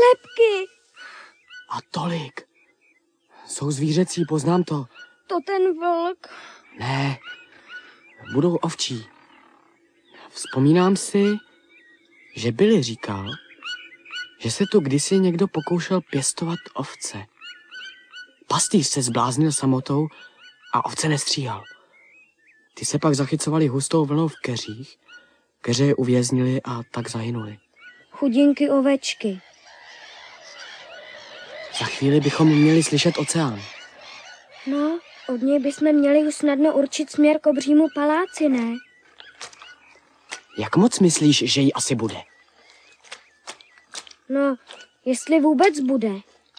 Kolébky. A tolik. Jsou zvířecí, poznám to. To ten vlk. Ne, budou ovčí. Vzpomínám si, že Billy říkal, že se tu kdysi někdo pokoušel pěstovat ovce. Pastýř se zbláznil samotou a ovce nestříhal. Ty se pak zachycovali hustou vlnou v keřích, keře je uvěznili a tak zahynuli. Chudinky ovečky. Za chvíli bychom měli slyšet oceán. No, od něj bychom měli už snadno určit směr k obřímu paláci, ne? Jak moc myslíš, že jí asi bude? No, jestli vůbec bude.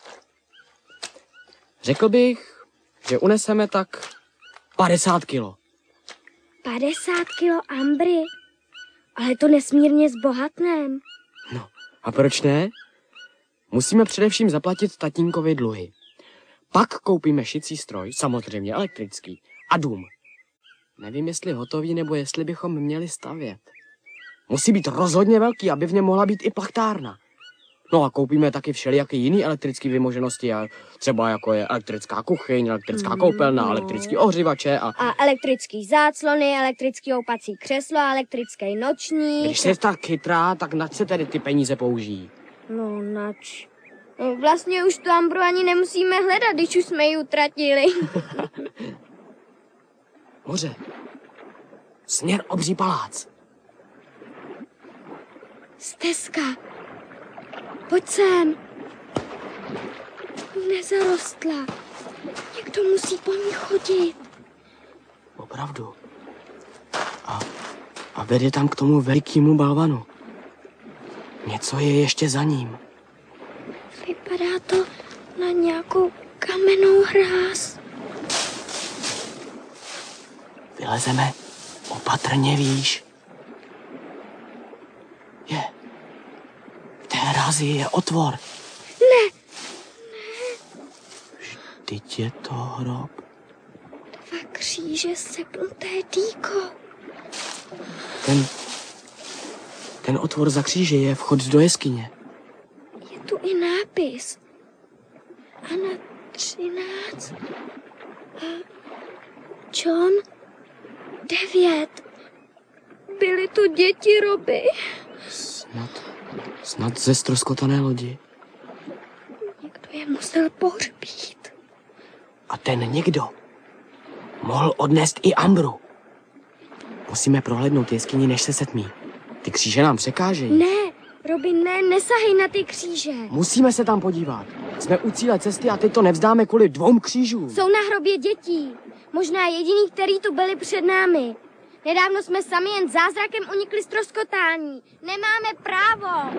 Řekl bych, že uneseme tak 50 kilo. 50 kilo ambry? Ale to nesmírně zbohatném. No, a proč ne? Musíme především zaplatit tatínkovi dluhy. Pak koupíme šicí stroj, samozřejmě elektrický, a dům. Nevím, jestli hotový, nebo jestli bychom měli stavět. Musí být rozhodně velký, aby v něm mohla být i plachtárna. No a koupíme taky všelijaké jiné elektrické vymoženosti, a třeba jako je elektrická kuchyň, elektrická koupelna, elektrický ohřívače A elektrický záclony, elektrický houpací křeslo, elektrický nočník. Když jsi tak chytrá, tak nač se tedy ty peníze použijí? No, nač. No, vlastně už tu ambru ani nemusíme hledat, když už jsme ji utratili. Moře. Směr obří palác. Stezka. Pojď sem. Nezarostla. Někdo musí po ní chodit. Opravdu. A vede tam k tomu velikému balvanu. Něco je ještě za ním. Vypadá to na nějakou kamennou hráz. Vylezeme opatrně, víš. V té hrázi je otvor. Ne. Vždyť je to hrob. 2 kříže sepnuté dýko. Ten otvor za kříže je vchod do jeskyně. Je tu i nápis. Ana 13. A John 9. Byly tu děti, Roby. Snad ze ztroskotané lodi. Někdo je musel pohřbít. A ten někdo mohl odnést i ambru. Musíme prohlédnout jeskyni, než se setmí. Ty kříže nám překážejí. Ne, Roby, ne, nesahej na ty kříže. Musíme se tam podívat. Jsme u cíle cesty a teď to nevzdáme kvůli 2 křížům. Jsou na hrobě dětí. Možná jediný, který tu byli před námi. Nedávno jsme sami jen zázrakem unikli ztroskotání. Nemáme právo.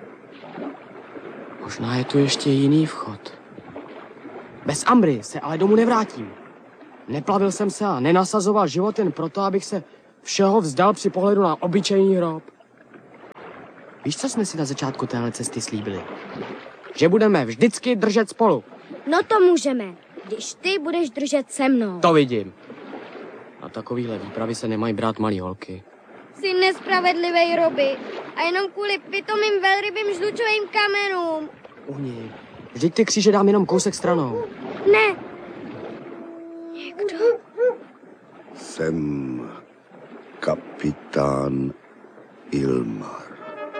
Možná je tu ještě jiný vchod. Bez ambry se ale domů nevrátím. Neplavil jsem se a nenasazoval život jen proto, abych se všeho vzdal při pohledu na obyčejný hrob. Víš, co jsme si na začátku téhle cesty slíbili? Že budeme vždycky držet spolu. No to můžeme, když ty budeš držet se mnou. To vidím. Na takovýhle výpravy se nemají brát malý holky. Jsi nespravedlivej, Roby. A jenom kvůli pitomým velrybým žlučovým kamenům. Uhni. Vždyť ty kříže dám jenom kousek stranou. Ne. Někdo? Jsem kapitán Ilmar.